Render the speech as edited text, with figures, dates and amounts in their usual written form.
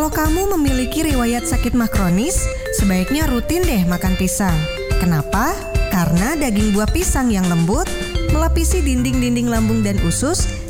Kalau kamu memiliki riwayat sakit mah kronis, sebaiknya rutin deh makan pisang. Kenapa? Karena daging buah pisang yang lembut melapisi dinding-dinding lambung dan usus